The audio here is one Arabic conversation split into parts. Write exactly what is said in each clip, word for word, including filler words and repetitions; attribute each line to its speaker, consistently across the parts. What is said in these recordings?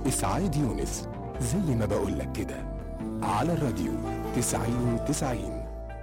Speaker 1: إسعاد يونس، زي ما بقولك كده، على الراديو تسعين تسعين.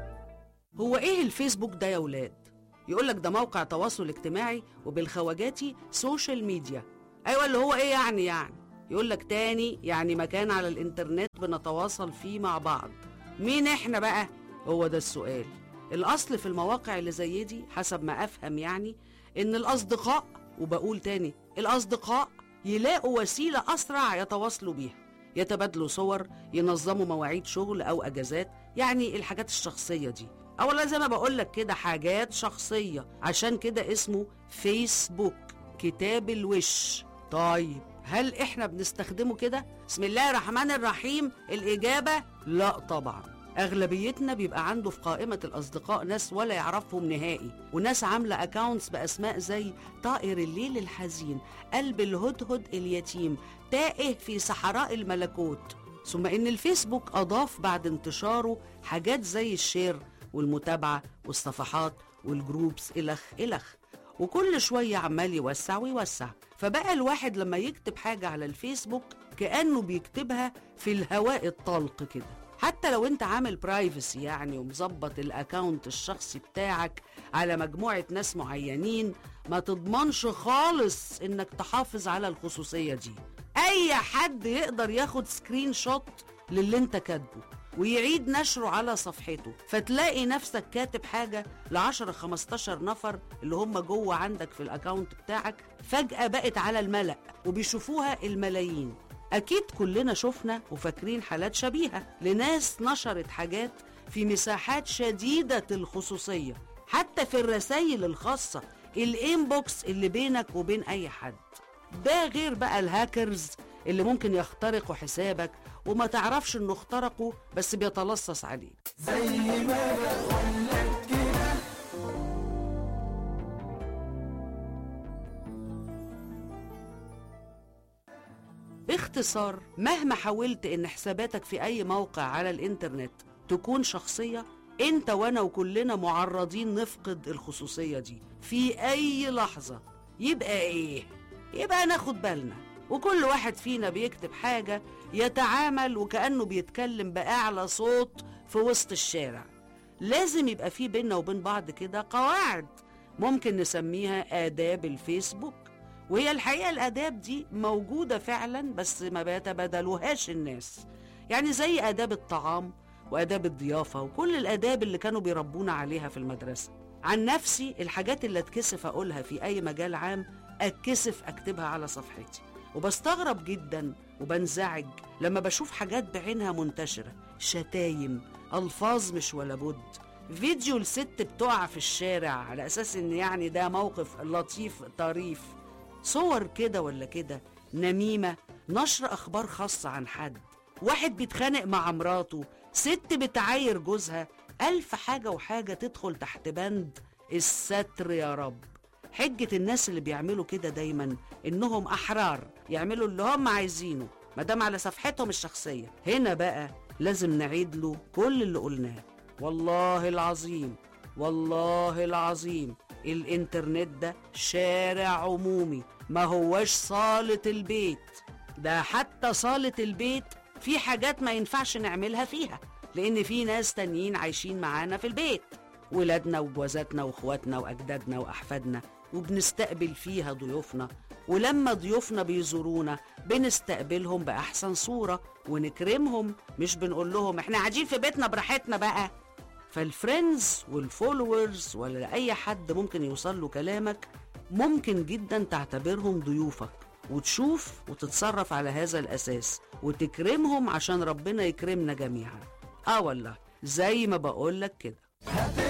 Speaker 2: هو ايه الفيسبوك ده يا ولاد؟ يقولك ده موقع تواصل اجتماعي وبالخواجاتي سوشيال ميديا. ايوه اللي هو ايه يعني يعني يقولك تاني يعني مكان على الانترنت بنتواصل فيه مع بعض. مين احنا بقى؟ هو ده السؤال. الاصل في المواقع اللي زي دي حسب ما افهم يعني ان الاصدقاء، وبقول تاني الاصدقاء، يلاقوا وسيلة اسرع يتواصلوا بيها، يتبادلوا صور، ينظموا مواعيد شغل او اجازات، يعني الحاجات الشخصية دي. اولا زي ما بقولك كده حاجات شخصية، عشان كده اسمه فيسبوك، كتاب الوش. طيب هل احنا بنستخدمه كده؟ بسم الله الرحمن الرحيم. الاجابة لا طبعا. اغلبيتنا بيبقى عنده في قائمة الاصدقاء ناس ولا يعرفهم نهائي، وناس عاملة اكاونتس باسماء زي طائر الليل الحزين، قلب الهدهد اليتيم، تائه في صحراء الملكوت. ثم ان الفيسبوك اضاف بعد انتشاره حاجات زي الشير والمتابعة والصفحات والجروبس الخ الخ، وكل شوية عمال يوسع ويوسع. فبقى الواحد لما يكتب حاجة على الفيسبوك كأنه بيكتبها في الهواء الطلق كده. حتى لو انت عامل برايفسي يعني ومظبط الاكاونت الشخصي بتاعك على مجموعة ناس معينين، ما تضمنش خالص انك تحافظ على الخصوصية دي. اي حد يقدر ياخد سكرين شوت للي انت كاتبه ويعيد نشره على صفحته، فتلاقي نفسك كاتب حاجة لعشرة خمستاشر نفر اللي هم جوه عندك في الاكاونت بتاعك، فجأة بقت على الملأ وبيشوفوها الملايين. أكيد كلنا شفنا وفاكرين حالات شبيهة لناس نشرت حاجات في مساحات شديدة الخصوصية، حتى في الرسائل الخاصة، الانبوكس اللي بينك وبين أي حد. ده غير بقى الهاكرز اللي ممكن يخترقوا حسابك وما تعرفش انه اخترقوا بس بيتلصص عليك.
Speaker 3: زي ما بقولك كده.
Speaker 2: باختصار، مهما حاولت ان حساباتك في اي موقع على الانترنت تكون شخصية، انت وانا وكلنا معرضين نفقد الخصوصية دي في اي لحظة. يبقى ايه؟ يبقى ناخد بالنا، وكل واحد فينا بيكتب حاجة يتعامل وكأنه بيتكلم بأعلى صوت في وسط الشارع. لازم يبقى في بيننا وبين بعض كده قواعد ممكن نسميها آداب الفيسبوك، وهي الحقيقة الآداب دي موجودة فعلا بس ما بيتبادلوهاش الناس، يعني زي آداب الطعام وآداب الضيافة وكل الآداب اللي كانوا بيربونا عليها في المدرسة. عن نفسي الحاجات اللي اتكسف أقولها في أي مجال عام اتكسف أكتبها على صفحتي، وبستغرب جدا وبنزعج لما بشوف حاجات بعينها منتشرة، شتايم، ألفاظ مش ولا بد، فيديو لست بتقع في الشارع على أساس إن يعني ده موقف لطيف طريف، صور كده ولا كده، نميمة، نشر أخبار خاصة عن حد، واحد بيتخانق مع مراته، ست بتعاير جوزها، ألف حاجة وحاجة تدخل تحت بند الستر يا رب. حجة الناس اللي بيعملوا كده دايما إنهم أحرار يعملوا اللي هم عايزينه مدام على صفحتهم الشخصية. هنا بقى لازم نعيد له كل اللي قلناه. والله العظيم والله العظيم الانترنت ده شارع عمومي، ما هوش صالة البيت. ده حتى صالة البيت في حاجات ما ينفعش نعملها فيها، لأن في ناس تانيين عايشين معانا في البيت، ولادنا وجوازاتنا واخواتنا وأجدادنا وأحفادنا، وبنستقبل فيها ضيوفنا، ولما ضيوفنا بيزورونا بنستقبلهم بأحسن صورة ونكرمهم، مش بنقول لهم احنا قاعدين في بيتنا براحتنا بقى. فالفريندز والفولورز ولا أي حد ممكن يوصل له كلامك ممكن جدا تعتبرهم ضيوفك، وتشوف وتتصرف على هذا الأساس وتكرمهم عشان ربنا يكرمنا جميعا. آه والله زي ما بقولك كده.